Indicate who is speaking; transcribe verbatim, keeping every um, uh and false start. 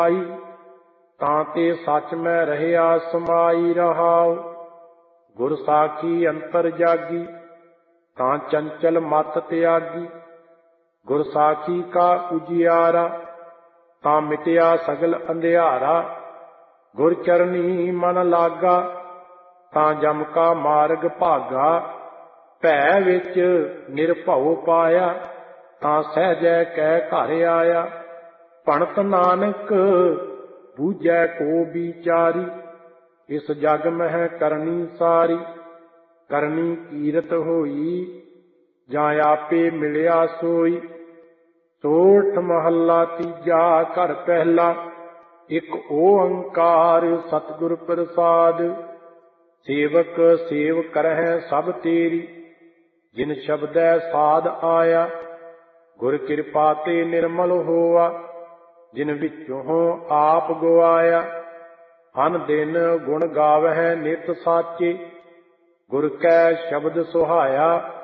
Speaker 1: ਤਾਂ ਤੇ ਸੱਚ ਮੈਂ ਰਹਿਆ ਸਮਾਈ ਰਹਾਉ। ਗੁਰ ਸਾਖੀ ਅੰਤਰ ਜਾਗੀ ਤਾਂ ਚੰਚਲ ਮਤ ਤਿਆਗੀ। ਗੁਰ ਸਾਖੀ ਕਾ ਉਜਿਆਰਾ ਤਾਂ ਮਿਟਿਆ ਸਗਲ ਅੰਧਿਆਰਾ। ਗੁਰ ਚਰਨੀ ਮਨ ਲਾਗਾ ਤਾਂ ਜਮ ਕਾ ਮਾਰਗ ਭਾਗਾ। ਭੈ ਵਿੱਚ ਨਿਰਭਉ ਪਾਇਆ ਤਾਂ ਸਹਿਜੈ ਕੈ ਘਰ ਆਇਆ। ਭਣਤ ਨਾਨਕ ਬੂਝੈ ਕੋ ਵਿਚਾਰੀ ਇਸ ਜਗ ਮਹਿ ਕਰਨੀ ਸਾਰੀ। ਕਰਨੀ ਕੀਰਤ ਹੋਈ ਜਾਂ ਆਪੇ ਮਿਲਿਆ ਸੋਈ। ਸੋਠ ਮਹੱਲਾ ਤੀਜਾ ਘਰ ਪਹਿਲਾ। ਇੱਕ ਓੰਕਾਰ ਸਤਿਗੁਰ ਪ੍ਰਸਾਦਿ। ਸੇਵਕ ਸੇਵ ਕਰਹਿ ਸਭ ਤੇਰੀ ਜਿਨ ਸ਼ਬਦੈ ਸਾਧ ਆਇਆ। ਗੁਰ ਕਿਰਪਾ ਤੇ ਨਿਰਮਲ ਹੋਆ ਜਿਨ ਵਿੱਚੋਂ ਆਪ ਗਵਾਇਆ। ਅਨ ਦਿਨ ਗੁਣ ਗਾਵਹਿ ਨਿਤ ਸਾਚੇ ਗੁਰ ਕੈ ਸ਼ਬਦ ਸੁਹਾਇਆ।